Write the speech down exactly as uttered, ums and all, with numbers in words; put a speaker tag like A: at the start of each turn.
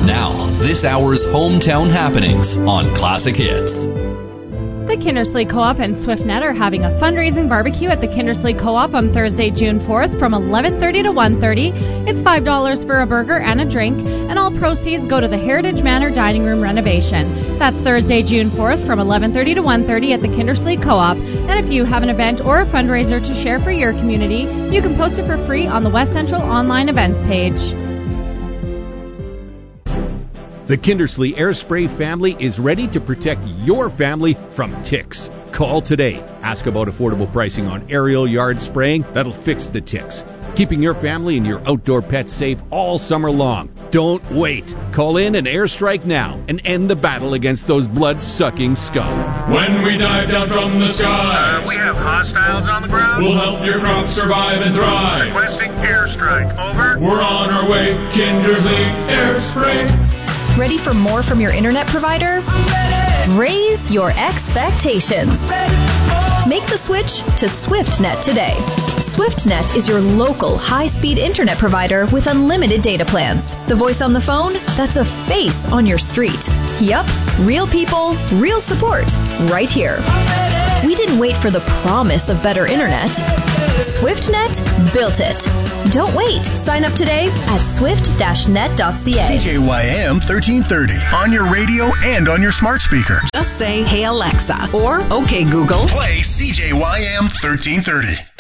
A: Now, this hour's hometown happenings on Classic Hits.
B: The Kindersley Co-op and SwiftNet are having a fundraising barbecue at the Kindersley Co-op on Thursday, June fourth from eleven thirty to one thirty. It's five dollars for a burger and a drink, and all proceeds go to the Heritage Manor dining room renovation. That's Thursday, June fourth from eleven thirty to one thirty at the Kindersley Co-op. And if you have an event or a fundraiser to share for your community, you can post it for free on the West Central online events page.
C: The Kindersley Air Spray family is ready to protect your family from ticks. Call today. Ask about affordable pricing on aerial yard spraying that'll fix the ticks, keeping your family and your outdoor pets safe all summer long. Don't wait. Call in and airstrike now and end the battle against those blood-sucking scum.
D: When we dive down from the sky,
E: uh, we have hostiles on the ground.
D: We'll help your crops survive and thrive.
E: Requesting airstrike. Over.
D: We're on our way. Kindersley Air Spray.
F: Ready for more from your internet provider? Raise your expectations. Make the switch to SwiftNet today. SwiftNet is your local high-speed internet provider with unlimited data plans. The voice on the phone? That's a face on your street. Yup, real people, real support, right here. We didn't wait for the promise of better internet. SwiftNet built it. Don't wait. Sign up today at swift dash net dot c a.
G: C J Y M thirteen thirty on your radio and on your smart speaker.
H: Just say, "Hey Alexa," or "Okay Google."
G: Play C J Y M thirteen thirty.